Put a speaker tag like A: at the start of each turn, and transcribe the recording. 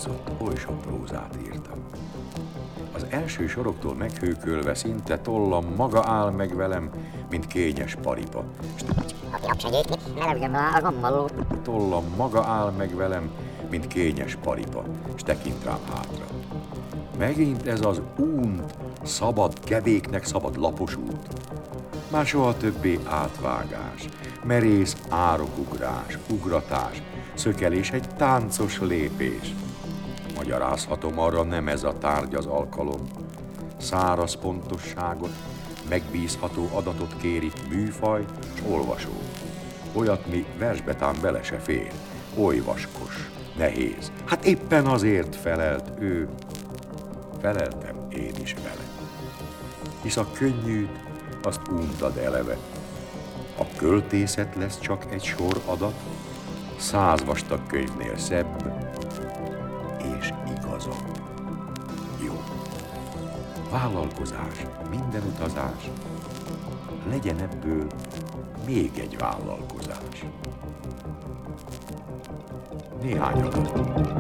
A: táncolt, oly sok prózát írtam. Az első soroktól meghőkölve szinte tollam maga áll meg velem, mint kényes paripa. Tollam maga áll meg velem, mint kényes paripa, s tekint rám hátra. Megint ez az únt, szabad kevéknek szabad lapos út. Már soha többé átvágás, merész árokugrás, ugratás, szökelés, egy táncos lépés. Magyarázhatom, arra nem ez a tárgy az alkalom. Száraz pontosságot, megbízható adatot kéri műfaj s olvasó. Olyat mi versbetán bele se fér, oly vaskos, nehéz. Hát éppen azért felelt ő, feleltem én is vele. Hisz a könnyűt, azt untad eleve. A költészet lesz csak egy sor adat, 100 vastag könyvnél szebb, és igazabb. Jó. Vállalkozás, minden utazás, legyen ebből még egy vállalkozás. Néhány adat.